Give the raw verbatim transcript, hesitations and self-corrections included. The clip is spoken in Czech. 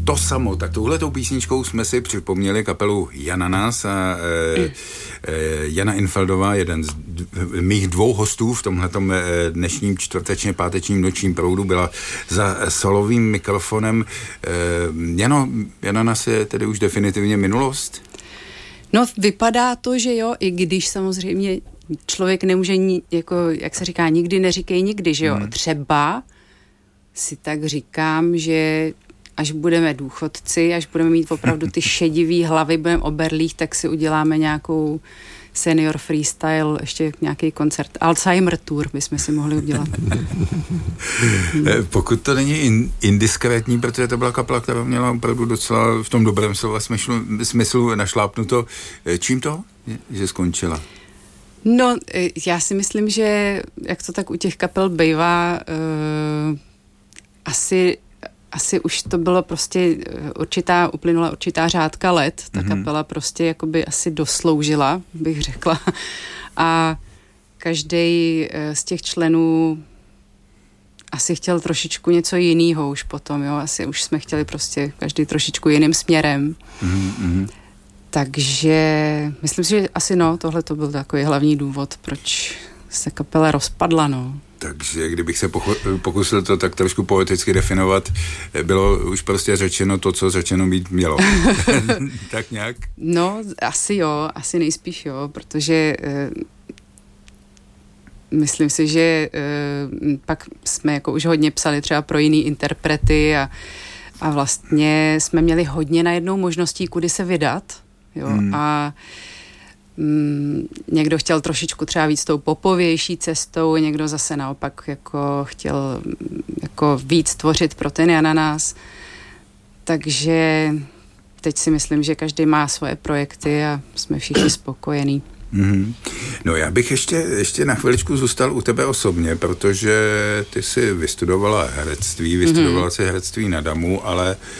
to samo, tak touhletou písničkou jsme si připomněli kapelu Jananas a e, e, Jana Infeldová, jeden z d- mých dvou hostů v tomhletom e, dnešním čtvrtečně pátečním nočním proudu, byla za solovým mikrofonem. E, Jano, Jananas je tedy už definitivně minulost? No, vypadá to, že jo, i když samozřejmě člověk nemůže, ni, jako, jak se říká, nikdy neříkej nikdy, že jo. Hmm. Třeba si tak říkám, že až budeme důchodci, až budeme mít opravdu ty šedivý hlavy, budeme oberlých, tak si uděláme nějakou senior freestyle, ještě nějaký koncert. Alzheimer tour bychom si mohli udělat. Pokud to není in, indiskrétní, protože to byla kapela, která měla opravdu docela v tom dobrém slova smyslu, smyslu našlápnuto. Čím to, že skončila? No, já si myslím, že jak to tak u těch kapel bývá, uh, asi asi už to bylo prostě určitá, uplynula určitá řádka let. Ta mm-hmm. kapela prostě jakoby asi dosloužila, bych řekla. A každý z těch členů asi chtěl trošičku něco jiného už potom, jo. Asi už jsme chtěli prostě každý trošičku jiným směrem. Mm-hmm. Takže myslím si, že asi no, tohle to byl takový hlavní důvod, proč se kapela rozpadla, no. Takže kdybych se pokusil to tak trošku poeticky definovat, bylo už prostě řečeno to, co řečeno být mělo. Tak nějak? No, asi jo, asi nejspíš jo, protože eh, myslím si, že eh, pak jsme jako už hodně psali třeba pro jiný interprety a, a vlastně jsme měli hodně najednou možností, kudy se vydat, jo, hmm. a někdo chtěl trošičku třeba víc tou popovější cestou, někdo zase naopak jako chtěl jako víc tvořit pro ten Jananas. Takže teď si myslím, že každý má svoje projekty a jsme všichni spokojení. Mm-hmm. No já bych ještě, ještě na chviličku zůstal u tebe osobně, protože ty jsi vystudovala herectví, vystudovala mm-hmm. si herectví na Damu, ale